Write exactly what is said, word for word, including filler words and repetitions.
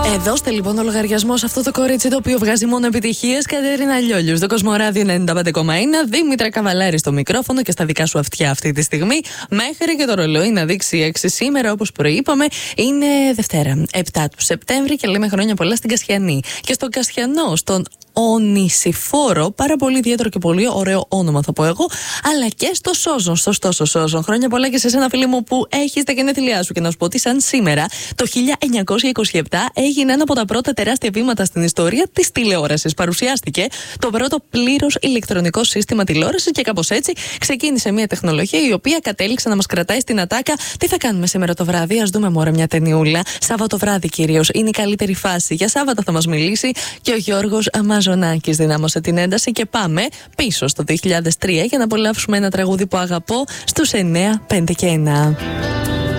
Δώστε λοιπόν ο λογαριασμό σε αυτό το κορίτσι το οποίο βγάζει μόνο επιτυχίες. Κατερίνα Λιόλιου, στο Κοσμοράδιο ενενήντα πέντε κόμμα ένα. Δήμητρα Καβαλάρη στο μικρόφωνο και στα δικά σου αυτιά αυτή τη στιγμή. Μέχρι και το ρολόι να δείξει έξι σήμερα, όπως προείπαμε, είναι Δευτέρα, επτά του Σεπτέμβρη και λέμε χρόνια πολλά στην Κασιανή. Και στον Κασιανό, στον Ονησιφόρο, πάρα πολύ ιδιαίτερο και πολύ ωραίο όνομα θα πω εγώ, αλλά και στο Σόζον, στο Στόσο Σόζον. Χρόνια πολλά και σε εσένα, φίλη μου, που έχει τα γενέθλιά σου. Και να σου πω ότι σαν σήμερα, το χίλια εννιακόσια είκοσι επτά, έγινε ένα από τα πρώτα τεράστια βήματα στην ιστορία της τηλεόρασης. Παρουσιάστηκε το πρώτο πλήρως ηλεκτρονικό σύστημα τηλεόρασης και κάπως έτσι ξεκίνησε μια τεχνολογία η οποία κατέληξε να μας κρατάει στην ατάκα. Τι θα κάνουμε σήμερα το βράδυ, ας δούμε μωρέ μια ταινιούλα. Σάββατο βράδυ κυρίως, είναι η καλύτερη φάση. Για Σάββατα θα μας μιλήσει και ο Γιώργος Μαζονάκης. Δυνάμωσε την ένταση και πάμε πίσω στο δύο χιλιάδες τρία για να απολαύσουμε ένα τραγούδι που αγαπώ στους εννιά, πέντε και ένα.